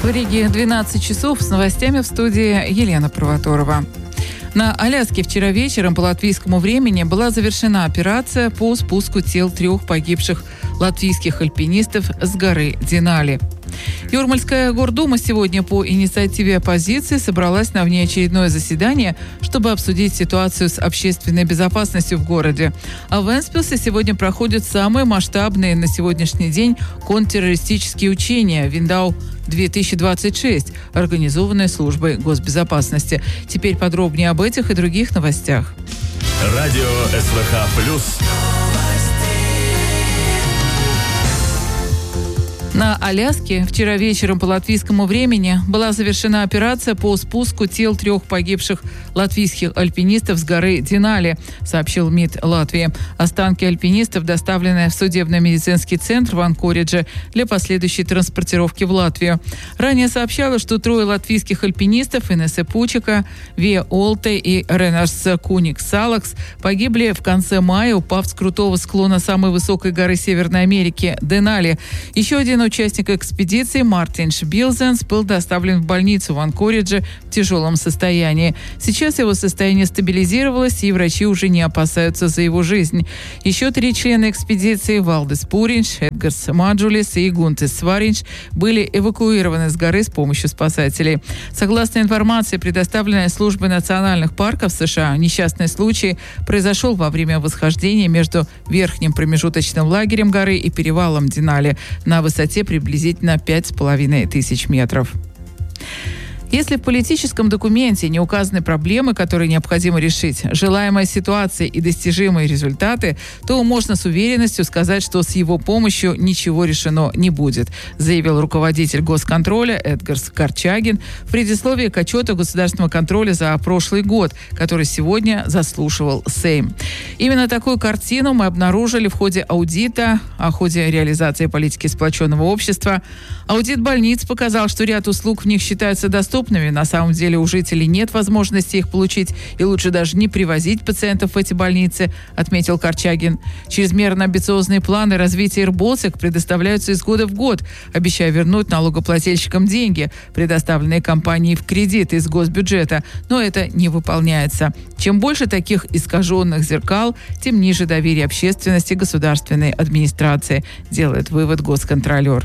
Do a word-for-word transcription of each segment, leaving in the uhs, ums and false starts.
В Риге двенадцать часов, с новостями в студии Елена Провоторова. На Аляске вчера вечером по латвийскому времени была завершена операция по спуску тел трех погибших латвийских альпинистов с горы Денали. Юрмальская гордума сегодня по инициативе оппозиции собралась на внеочередное заседание, чтобы обсудить ситуацию с общественной безопасностью в городе. А в Вентспилсе сегодня проходят самые масштабные на сегодняшний день контртеррористические учения «Виндау две тысячи двадцать шесть», организованные службой госбезопасности. Теперь подробнее об этих и других новостях. Радио СВХ плюс. На Аляске вчера вечером по латвийскому времени была завершена операция по спуску тел трех погибших латвийских альпинистов с горы Денали, сообщил МИД Латвии. Останки альпинистов доставлены в судебно-медицинский центр в Анкоридже для последующей транспортировки в Латвию. Ранее сообщалось, что трое латвийских альпинистов Инессе Пучика, Вия Олте и Ренарс Куник Салакс погибли в конце мая, упав с крутого склона самой высокой горы Северной Америки Денали. Еще один участник экспедиции Мартин Шбилзенс был доставлен в больницу в Анкоридже в тяжелом состоянии. Сейчас его состояние стабилизировалось, и врачи уже не опасаются за его жизнь. Еще три члена экспедиции Валдис Пуринш, Эдгарс Маджулис и Гунтес Сваринш были эвакуированы с горы с помощью спасателей. Согласно информации, предоставленной службой национальных парков США, несчастный случай произошел во время восхождения между верхним промежуточным лагерем горы и перевалом Денали на высоте приблизительно пять с половиной тысяч метров. Если в политическом документе не указаны проблемы, которые необходимо решить, желаемая ситуация и достижимые результаты, то можно с уверенностью сказать, что с его помощью ничего решено не будет, заявил руководитель госконтроля Эдгарс Корчагин в предисловии к отчету государственного контроля за прошлый год, который сегодня заслушивал Сейм. Именно такую картину мы обнаружили в ходе аудита о ходе реализации политики сплоченного общества. Аудит больниц показал, что ряд услуг в них считаются доступными. На самом деле у жителей нет возможности их получить, и лучше даже не привозить пациентов в эти больницы, отметил Корчагин. Чрезмерно амбициозные планы развития ИРБОСик предоставляются из года в год, обещая вернуть налогоплательщикам деньги, предоставленные компанией в кредит из госбюджета, но это не выполняется. Чем больше таких искаженных зеркал, тем ниже доверие общественности государственной администрации, делает вывод госконтролер.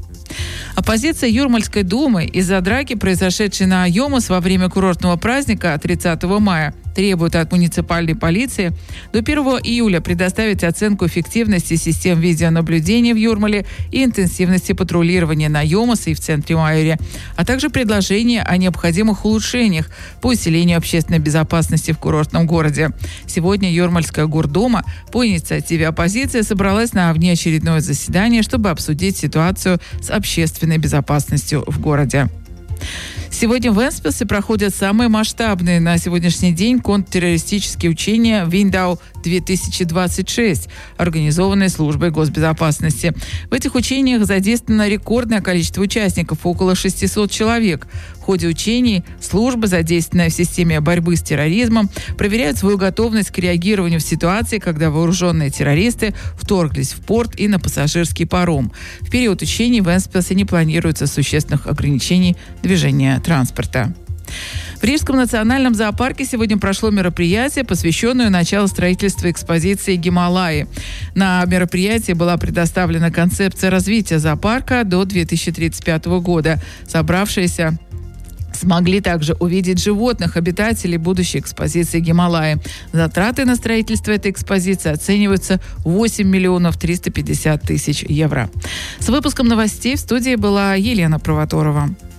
Оппозиция Юрмальской думы из-за драки, произошедшей на Йомас во время курортного праздника тридцатого мая, требует от муниципальной полиции до первого июля предоставить оценку эффективности систем видеонаблюдения в Юрмале и интенсивности патрулирования на Йомас и в центре Майоре, а также предложение о необходимых улучшениях по усилению общественной безопасности в курортном городе. Сегодня Юрмальская гордума по инициативе оппозиции собралась на внеочередное заседание, чтобы обсудить ситуацию с общественной безопасностью в городе. Сегодня в Вентспилсе проходят самые масштабные на сегодняшний день контртеррористические учения «Виндау две тысячи двадцать шесть», организованные службой госбезопасности. В этих учениях задействовано рекордное количество участников – около шестисот человек. В ходе учений служба, задействованная в системе борьбы с терроризмом, проверяет свою готовность к реагированию в ситуации, когда вооруженные террористы вторглись в порт и на пассажирский паром. В период учений в Вентспилсе не планируется существенных ограничений движения транспорта. В Рижском национальном зоопарке сегодня прошло мероприятие, посвященное началу строительства экспозиции «Гималаи». На мероприятии была предоставлена концепция развития зоопарка до две тысячи тридцать пятого года. Собравшиеся смогли также увидеть животных, обитателей будущей экспозиции «Гималаи». Затраты на строительство этой экспозиции оцениваются в восемь миллионов триста пятьдесят тысяч евро. С выпуском новостей в студии была Елена Провоторова.